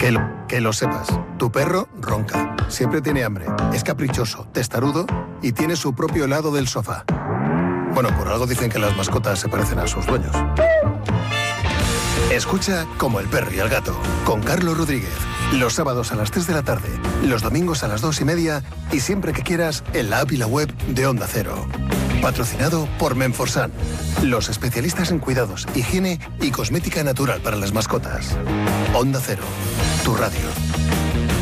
Que lo sepas, tu perro ronca, siempre tiene hambre, es caprichoso, testarudo y tiene su propio helado del sofá. Bueno, por algo dicen que las mascotas se parecen a sus dueños. Escucha Como el perro y el gato, con Carlos Rodríguez. Los sábados a las 3 de la tarde, los domingos a las 2:30 y siempre que quieras en la app y la web de Onda Cero. Patrocinado por Menforsan, los especialistas en cuidados, higiene y cosmética natural para las mascotas. Onda Cero, tu radio.